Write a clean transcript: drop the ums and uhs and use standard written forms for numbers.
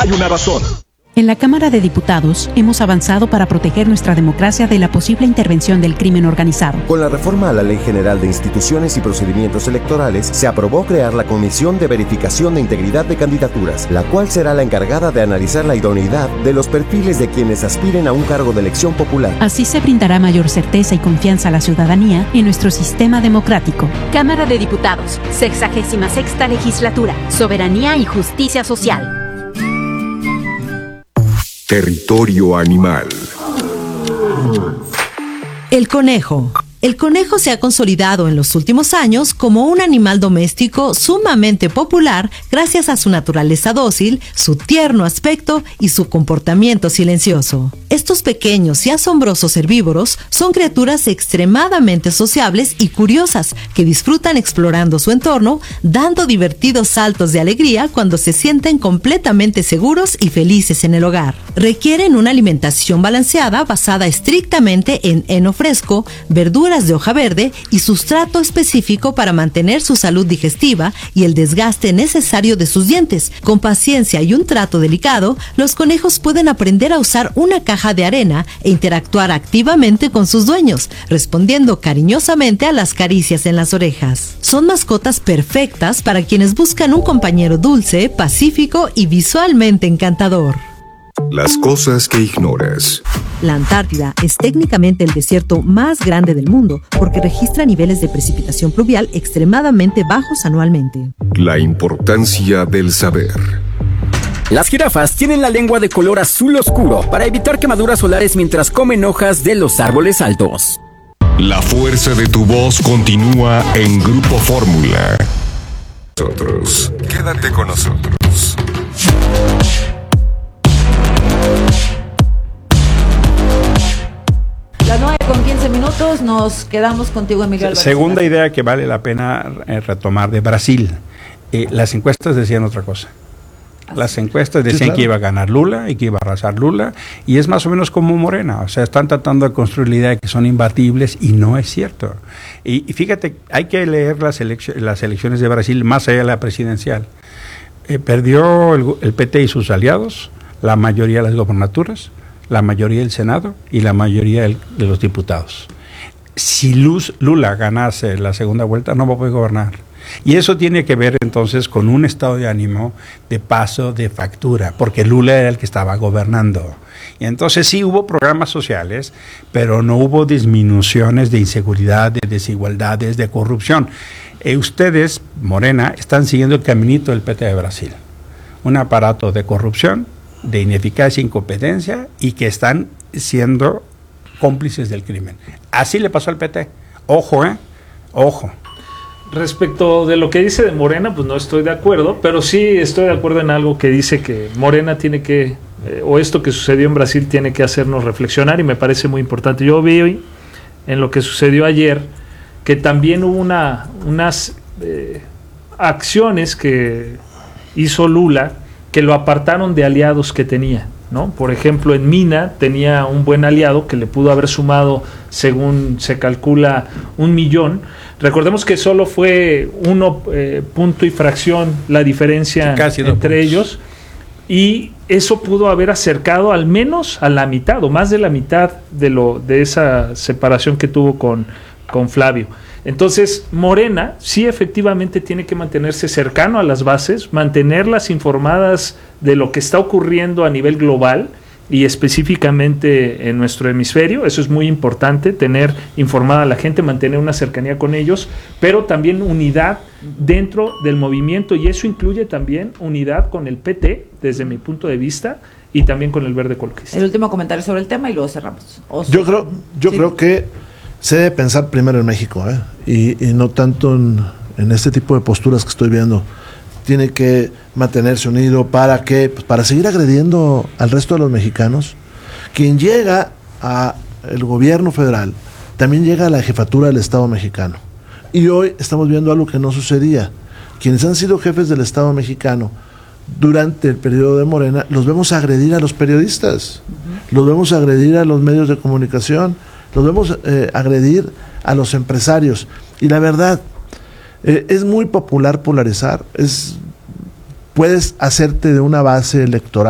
hay una razón. En la Cámara de Diputados hemos avanzado para proteger nuestra democracia de la posible intervención del crimen organizado. Con la reforma a la Ley General de Instituciones y Procedimientos Electorales, se aprobó crear la Comisión de Verificación de Integridad de Candidaturas, la cual será la encargada de analizar la idoneidad de los perfiles de quienes aspiren a un cargo de elección popular. Así se brindará mayor certeza y confianza a la ciudadanía en nuestro sistema democrático. Cámara de Diputados, 66ª Legislatura, Soberanía y Justicia Social. Territorio animal. El conejo. El conejo se ha consolidado en los últimos años como un animal doméstico sumamente popular gracias a su naturaleza dócil, su tierno aspecto y su comportamiento silencioso. Estos pequeños y asombrosos herbívoros son criaturas extremadamente sociables y curiosas que disfrutan explorando su entorno, dando divertidos saltos de alegría cuando se sienten completamente seguros y felices en el hogar. Requieren una alimentación balanceada basada estrictamente en heno fresco, verduras de hoja verde y sustrato específico para mantener su salud digestiva y el desgaste necesario de sus dientes. Con paciencia y un trato delicado, los conejos pueden aprender a usar una caja de arena e interactuar activamente con sus dueños, respondiendo cariñosamente a las caricias en las orejas. Son mascotas perfectas para quienes buscan un compañero dulce, pacífico y visualmente encantador. Las cosas que ignoras. La Antártida es técnicamente el desierto más grande del mundo porque registra niveles de precipitación pluvial extremadamente bajos anualmente. La importancia del saber. Las jirafas tienen la lengua de color azul oscuro para evitar quemaduras solares mientras comen hojas de los árboles altos. La fuerza de tu voz continúa en Grupo Fórmula. Quédate con nosotros. Las 9:15, nos quedamos contigo, Emilio Álvarez. Segunda idea que vale la pena retomar de Brasil. Las encuestas decían otra cosa. Las encuestas decían que iba a ganar Lula y que iba a arrasar Lula, y es más o menos como Morena, o sea, están tratando de construir la idea de que son imbatibles y no es cierto. Y fíjate, hay que leer las elecciones de Brasil más allá de la presidencial. Perdió el PT y sus aliados, la mayoría de las gobernaturas, la mayoría del Senado y la mayoría de los diputados. Si Lula ganase la segunda vuelta, no va a poder gobernar. Y eso tiene que ver entonces con un estado de ánimo de paso de factura, porque Lula era el que estaba gobernando. Y entonces sí hubo programas sociales, pero no hubo disminuciones de inseguridad, de desigualdades, de corrupción. Ustedes, Morena, están siguiendo el caminito del PT de Brasil. Un aparato de corrupción, de ineficacia e incompetencia, y que están siendo cómplices del crimen. Así le pasó al PT. Ojo, ojo. Respecto de lo que dice de Morena, pues no estoy de acuerdo, pero sí estoy de acuerdo en algo que dice que Morena tiene que, o esto que sucedió en Brasil tiene que hacernos reflexionar, y me parece muy importante. Yo vi hoy, en lo que sucedió ayer, que también hubo unas acciones que hizo Lula que lo apartaron de aliados que tenía, ¿no? Por ejemplo, en Mina tenía un buen aliado que le pudo haber sumado, según se calcula, 1 millón. Recordemos que solo fue 1 punto y fracción la diferencia entre ellos, y eso pudo haber acercado al menos a la mitad o más de la mitad de esa separación que tuvo con Flavio. Entonces, Morena sí efectivamente tiene que mantenerse cercano a las bases, mantenerlas informadas de lo que está ocurriendo a nivel global y específicamente en nuestro hemisferio. Eso es muy importante, tener informada a la gente, mantener una cercanía con ellos, pero también unidad dentro del movimiento, y eso incluye también unidad con el PT, desde mi punto de vista, y también con el Verde Ecologista. El último comentario sobre el tema y luego cerramos. Yo creo que se debe pensar primero en México, y no tanto en este tipo de posturas que estoy viendo. Tiene que mantenerse unido para seguir agrediendo al resto de los mexicanos. Quien llega al gobierno federal también llega a la jefatura del Estado mexicano, y hoy estamos viendo algo que no sucedía. Quienes han sido jefes del Estado mexicano durante el periodo de Morena, los vemos agredir a los periodistas, los vemos agredir a los medios de comunicación, los vemos agredir a los empresarios, y la verdad, es muy popular polarizar. Puedes hacerte de una base electoral